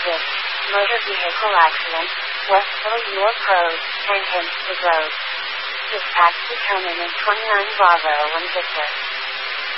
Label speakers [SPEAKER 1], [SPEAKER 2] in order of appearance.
[SPEAKER 1] This motor vehicle accident, Westville York Road, and Hempstead Road. Dispatch determinant 29 Bravo 1 Victor.